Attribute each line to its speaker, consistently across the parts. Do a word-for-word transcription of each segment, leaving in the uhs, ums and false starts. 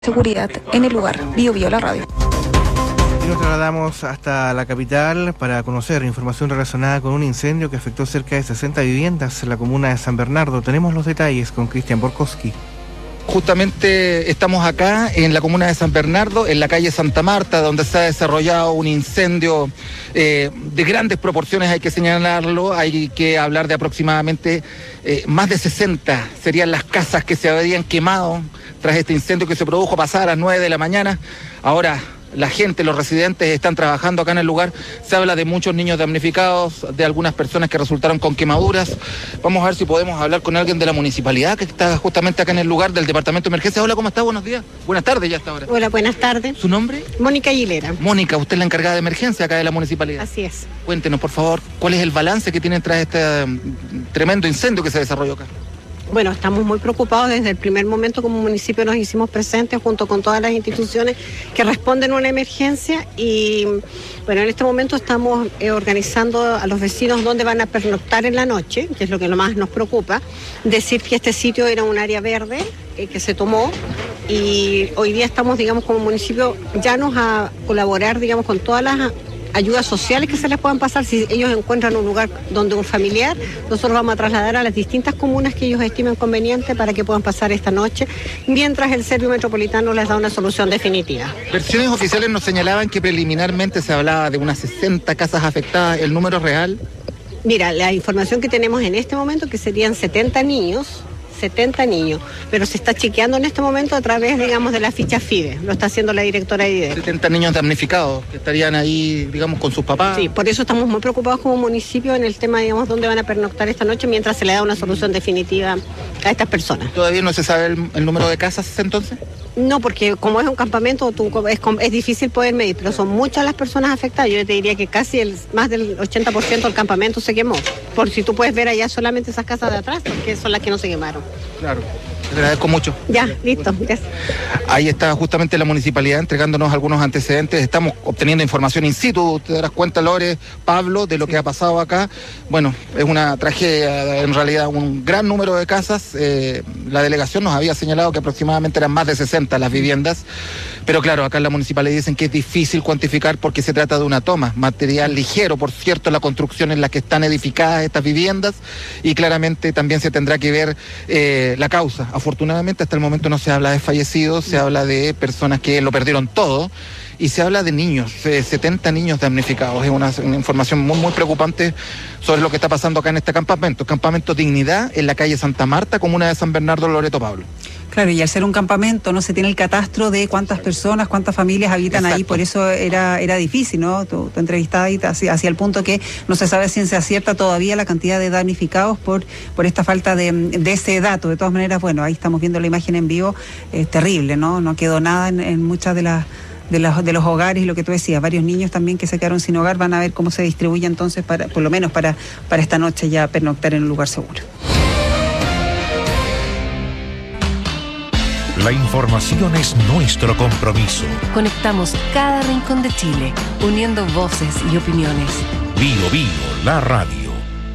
Speaker 1: Seguridad en el lugar. Bio Bio, la radio.
Speaker 2: Y nos trasladamos hasta la capital para conocer información relacionada con un incendio que afectó cerca de sesenta viviendas en la comuna de San Bernardo. Tenemos los detalles con Cristian Borkowski.
Speaker 3: Justamente estamos acá en la comuna de San Bernardo, en la calle Santa Marta, donde se ha desarrollado un incendio eh, de grandes proporciones, hay que señalarlo. Hay que hablar de aproximadamente eh, más de sesenta serían las casas que se habrían quemado tras este incendio que se produjo pasada a las nueve de la mañana. Ahora la gente, los residentes están trabajando acá en el lugar. Se habla de muchos niños damnificados, de algunas personas que resultaron con quemaduras. Vamos a ver si podemos hablar con alguien de la municipalidad que está justamente acá en el lugar, del departamento de emergencia. Hola, ¿cómo está? Buenos días. Buenas tardes ya hasta ahora.
Speaker 4: Hola, buenas tardes.
Speaker 3: ¿Su nombre?
Speaker 4: Mónica Aguilera.
Speaker 3: Mónica, usted es la encargada de emergencia acá de la municipalidad.
Speaker 4: Así es.
Speaker 3: Cuéntenos, por favor, ¿cuál es el balance que tienen tras este um, tremendo incendio que se desarrolló acá?
Speaker 4: Bueno, estamos muy preocupados. Desde el primer momento como municipio nos hicimos presentes junto con todas las instituciones que responden a una emergencia y bueno, en este momento estamos eh, organizando a los vecinos dónde van a pernoctar en la noche, que es lo que lo más nos preocupa. Decir que este sitio era un área verde eh, que se tomó y hoy día estamos, digamos, como municipio ya nos a colaborar, digamos, con todas las ayudas sociales que se les puedan pasar. Si ellos encuentran un lugar donde un familiar, nosotros vamos a trasladar a las distintas comunas que ellos estimen conveniente para que puedan pasar esta noche, mientras el Servio Metropolitano les da una solución definitiva.
Speaker 3: Versiones oficiales nos señalaban que preliminarmente se hablaba de unas sesenta casas afectadas. ¿El número real?
Speaker 4: Mira, la información que tenemos en este momento que serían setenta niños, setenta niños, pero se está chequeando en este momento a través, digamos, de la ficha FIDE, lo está haciendo la directora de I D E.
Speaker 3: setenta niños damnificados, que estarían ahí, digamos, con sus papás.
Speaker 4: Sí, por eso estamos muy preocupados como municipio en el tema, digamos, dónde van a pernoctar esta noche mientras se le da una solución definitiva a estas personas.
Speaker 3: ¿Todavía no se sabe el, el número de casas entonces?
Speaker 4: No, porque como es un campamento, tú, es, es difícil poder medir, pero son muchas las personas afectadas. Yo te diría que casi el, más del ochenta por ciento del campamento se quemó. Por si tú puedes ver allá solamente esas casas de atrás, que son las que no se quemaron.
Speaker 3: Claro. Te agradezco mucho.
Speaker 4: Ya, listo. Yes.
Speaker 3: Ahí está justamente la municipalidad entregándonos algunos antecedentes. Estamos obteniendo información in situ. Te darás cuenta, Lore, Pablo, de lo que ha pasado acá. Bueno, es una tragedia, en realidad, un gran número de casas. Eh, la delegación nos había señalado que aproximadamente eran más de sesenta las viviendas. Pero claro, acá en la municipalidad dicen que es difícil cuantificar porque se trata de una toma. Material ligero, por cierto, la construcción en la que están edificadas estas viviendas. Y claramente también se tendrá que ver eh, la causa. Afortunadamente hasta el momento no se habla de fallecidos, se habla de personas que lo perdieron todo y se habla de niños, eh, setenta niños damnificados. Es una, una información muy, muy preocupante sobre lo que está pasando acá en este campamento. Campamento Dignidad en la calle Santa Marta, comuna de San Bernardo, Loreto, Pablo.
Speaker 5: Claro, y al ser un campamento no se tiene el catastro de cuántas personas, cuántas familias habitan. Exacto. Ahí, por eso era era difícil, ¿no? Tu, tu entrevistada ahí hacia, hacia el punto que no se sabe si se acierta todavía la cantidad de damnificados por por esta falta de, de ese dato. De todas maneras, bueno, ahí estamos viendo la imagen en vivo, es terrible, ¿no? No quedó nada en, en muchas de las de los, de los hogares, y lo que tú decías, varios niños también que se quedaron sin hogar. Van a ver cómo se distribuye entonces, para por lo menos para, para esta noche ya pernoctar en un lugar seguro.
Speaker 6: La información es nuestro compromiso.
Speaker 7: Conectamos cada rincón de Chile, uniendo voces y opiniones.
Speaker 6: Bio Bio, la radio.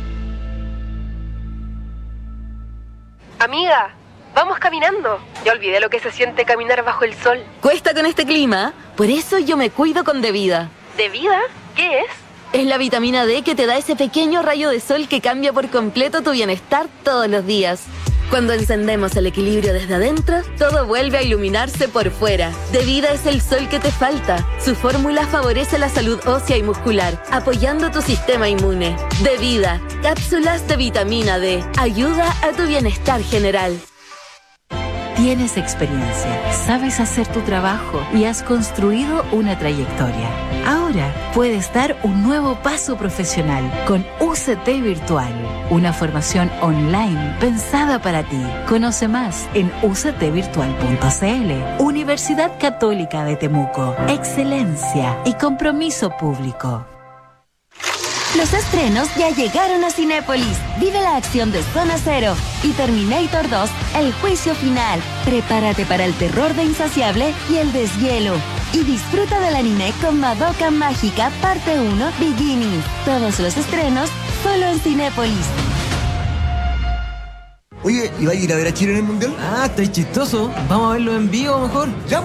Speaker 7: Amiga, vamos caminando. Ya olvidé lo que se siente caminar bajo el sol.
Speaker 8: Cuesta con este clima, por eso yo me cuido con Devida.
Speaker 7: ¿Devida? ¿Qué es?
Speaker 8: Es la vitamina D que te da ese pequeño rayo de sol que cambia por completo tu bienestar todos los días. Cuando encendemos el equilibrio desde adentro, todo vuelve a iluminarse por fuera. Devida es el sol que te falta. Su fórmula favorece la salud ósea y muscular, apoyando tu sistema inmune. Devida, cápsulas de vitamina D. Ayuda a tu bienestar general.
Speaker 9: Tienes experiencia, sabes hacer tu trabajo y has construido una trayectoria. Ahora puedes dar un nuevo paso profesional con U C T Virtual, una formación online pensada para ti. Conoce más en u c t virtual punto c l. Universidad Católica de Temuco. Excelencia y compromiso público.
Speaker 10: Los estrenos ya llegaron a Cinépolis. Vive la acción de Zona Cero y Terminator dos, el juicio final. Prepárate para el terror de Insaciable y el deshielo. Y disfruta del anime con Madoka Mágica parte uno Beginning. Todos los estrenos solo en Cinépolis.
Speaker 11: Oye, ¿y va a ir a ver a Chile en el Mundial?
Speaker 12: Ah, estáis chistoso. Vamos a verlo en vivo mejor.
Speaker 11: Ya.